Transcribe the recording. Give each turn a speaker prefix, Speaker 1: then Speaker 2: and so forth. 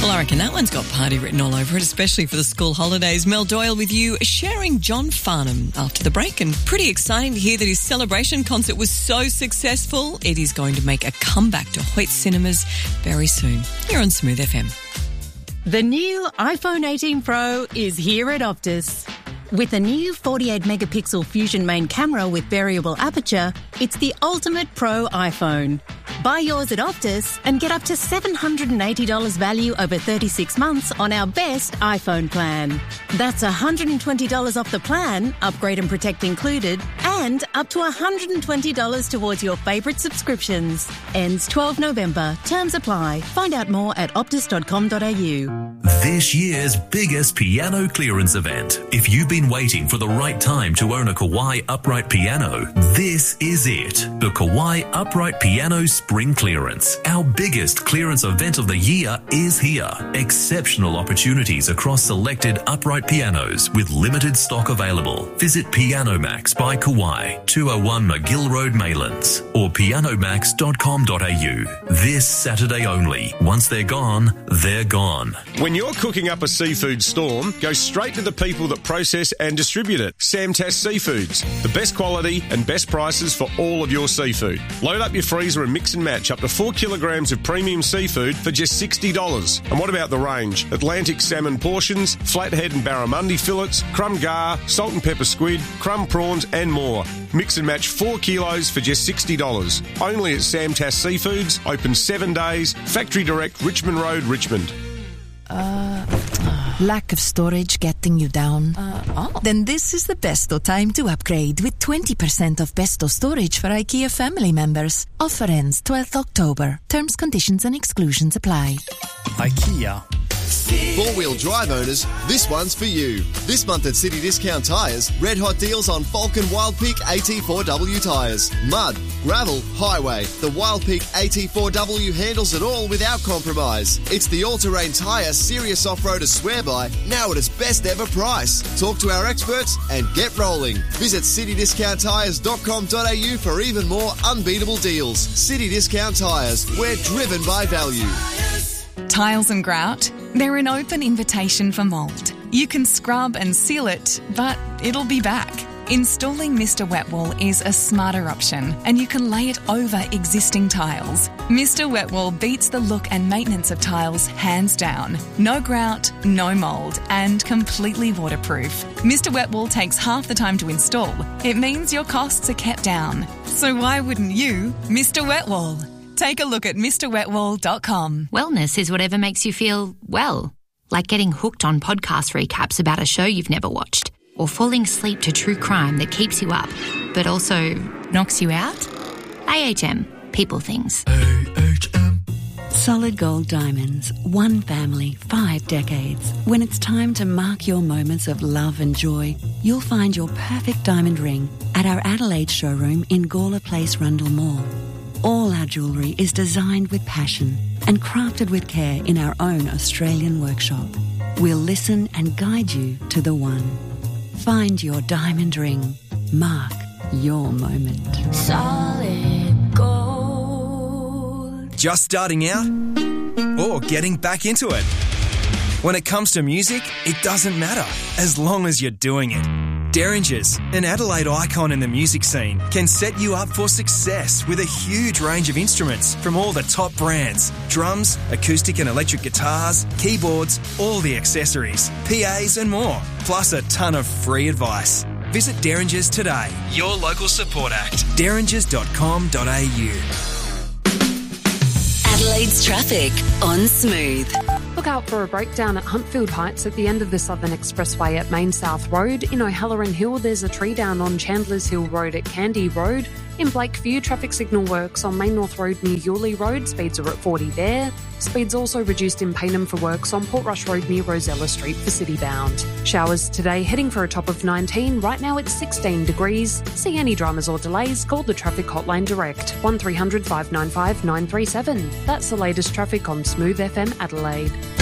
Speaker 1: Well, I reckon that one's got party written all over it, especially for the school holidays. Mel Doyle with you, sharing John Farnham after the break, and pretty exciting to hear that his celebration concert was so successful. It is going to make a comeback to Hoyt Cinemas very soon. You're on Smooth FM.
Speaker 2: The new iPhone 18 Pro is here at Optus. With a new 48-megapixel Fusion main camera with variable aperture, it's the ultimate pro iPhone. Buy yours at Optus and get up to $780 value over 36 months on our best iPhone plan. That's $120 off the plan, upgrade and protect included, and up to $120 towards your favourite subscriptions. Ends 12 November. Terms apply. Find out more at optus.com.au.
Speaker 3: This year's biggest piano clearance event. If you've been waiting for the right time to own a Kawai upright piano, this is it. The Kawai Upright Piano Spring Clearance. Our biggest clearance event of the year is here. Exceptional opportunities across selected upright pianos with limited stock available. Visit Piano Max by Kawai, 201 McGill Road, Maylands, or pianomax.com.au. This Saturday only. Once they're gone, they're gone.
Speaker 4: When you're cooking up a seafood storm, go straight to the people that process and distribute it. Samtas Seafoods. The best quality and best prices for all of your seafood. Load up your freezer and mix and match up to 4 kilograms of premium seafood for just $60. And what about the range? Atlantic salmon portions, flathead and barramundi fillets, crumb gar, salt and pepper squid, crumb prawns and more. Mix and match 4 kilos for just $60. Only at Samtas Seafoods. Open 7 days. Factory Direct, Richmond Road, Richmond.
Speaker 5: Lack of storage getting you down? Then this is the Besto time to upgrade with 20% off Besto storage for IKEA family members. Offer ends 12th October. Terms, conditions and exclusions apply.
Speaker 6: IKEA.
Speaker 7: Four-wheel drive owners, this one's for you. This month at City Discount Tyres, red hot deals on Falcon Wildpeak AT4W tyres. Mud, gravel, highway. The Wildpeak AT4W handles it all without compromise. It's the all-terrain tyre serious off-roaders swear by, now at its best ever price. Talk to our experts and get rolling. Visit citydiscounttyres.com.au for even more unbeatable deals. City Discount Tyres, we're driven by value.
Speaker 8: Tiles and grout, they're an open invitation for mould. You can scrub and seal it, but it'll be back. Installing Mr. Wet Wall is a smarter option, and you can lay it over existing tiles. Mr. Wet Wall beats the look and maintenance of tiles hands down. No grout, no mould, and completely waterproof. Mr. Wet Wall takes half the time to install. It means your costs are kept down. So why wouldn't you, Mr. Wet Wall? Take a look at MrWetWall.com.
Speaker 9: Wellness is whatever makes you feel well, like getting hooked on podcast recaps about a show you've never watched, or falling asleep to true crime that keeps you up, but also knocks you out. AHM. People things.
Speaker 10: AHM. Solid Gold Diamonds. One family, 5 decades. When it's time to mark your moments of love and joy, you'll find your perfect diamond ring at our Adelaide showroom in Gawler Place, Rundle Mall. All our jewellery is designed with passion and crafted with care in our own Australian workshop. We'll listen and guide you to the one. Find your diamond ring. Mark your moment.
Speaker 11: Solid Gold.
Speaker 6: Just starting out or getting back into it? When it comes to music, it doesn't matter as long as you're doing it. Derringers, an Adelaide icon in the music scene, can set you up for success with a huge range of instruments from all the top brands. Drums, acoustic and electric guitars, keyboards, all the accessories, PAs and more, plus a ton of free advice. Visit Derringers today, your local support act. derringers.com.au.
Speaker 12: Adelaide's traffic on Smooth.
Speaker 13: Look out for a breakdown at Huntfield Heights at the end of the Southern Expressway at Main South Road. In O'Halloran Hill, there's a tree down on Chandler's Hill Road at Candy Road. In Blakeview, traffic signal works on Main North Road near Yulee Road. Speeds are at 40 there. Speeds also reduced in Payneham for works on Portrush Road near Rosella Street for Citybound. Showers today, heading for a top of 19. Right now it's 16 degrees. See any dramas or delays, call the traffic hotline direct. 1300 595 937. That's the latest traffic on Smooth FM Adelaide.